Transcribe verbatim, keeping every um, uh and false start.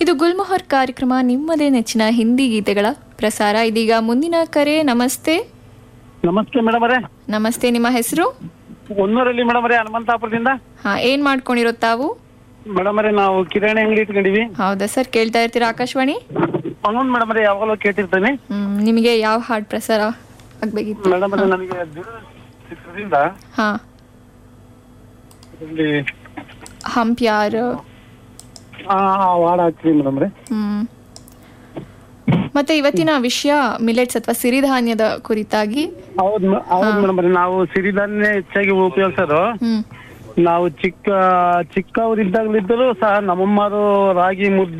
ಇದು ಗುಲ್ಮೊಹರ್ ಕಾರ್ಯಕ್ರಮ, ನಿಮ್ಮದೇ ನೆಚ್ಚಿನ ಹಿಂದಿ ಗೀತೆಗಳ ಪ್ರಸಾರ. ಇದೀಗ ಮುಂದಿನ ಕರೆ. ನಮಸ್ತೆ. ನಮಸ್ತೆ ಮೇಡಮ್ ಅವರೇ. ನಮಸ್ತೆ, ನಿಮ್ಮ ಹೆಸರು? ಒನ್ನೂರಲ್ಲಿ ಮೇಡಮ್ ಅವರೇ, ಹನುಮಂತಾಪುರದಿಂದ. ಹಾ, ಏನ್ ಮಾಡ್ಕೊಂಡಿರೋ ತಾವು? ಮೇಡಮ್ ಅವರೇ, ನಾವು ಕಿರಾಣಿ ಅಂಗಡಿ ಇಟ್ಕೊಂಡಿವಿ. ಹೌದಾ ಸರ್, ಕೇಳ್ತಾ ಇರ್ತೀರಾ ಆಕಾಶವಾಣಿ? ಅವನು ಮೇಡಮ್ ಅವರೇ, ಯಾವಾಗಲೂ ಕೇಳ್ತಿರ್ತಾನೆ. ಹ್ಮ್ ನಿಮಗೆ ಯಾವ ಹಾಡ್ ಪ್ರಸಾರ ಆಗ್ಬೇಕಿತ್ತು? ಮೇಡಮ್ ಅವರೇ, ನನಗೆ ದುರು ಚಿತ್ರದಿಂದ ಹಾ ಇಲ್ಲಿ ಹಮ್ ಪ್ಯಾರ್ ಆ ಹಾಡು ಹಾಕ್ತೀವಿ ಮೇಡಮ್ ಅವರೇ. ಹ್ಮ್ ಮತ್ತೆ ಇವತ್ತಿನ ವಿಷಯ ಮಿಲೆಟ್ಸ್ ಅಥವಾ ಸಿರಿಧಾನ್ಯದ ಕುರಿತಾಗಿ. ಹೌದು ಹೌದು ಮೇಡಮ್ ಅವರೇ, ನಾವು ಸಿರಿಧಾನ್ಯ ಹೆಚ್ಚಾಗಿ ಉಪಯೋಗಿಸೋದು. ಹ್ಮ್ ನಾವು ಚಿಕ್ಕ ಚಿಕ್ಕವರಿದ್ದಾಗಲಿದ್ದರೂ ಸಹ ನಮ್ಮಮ್ಮರು ರಾಗಿ ಮುದ್ದೆ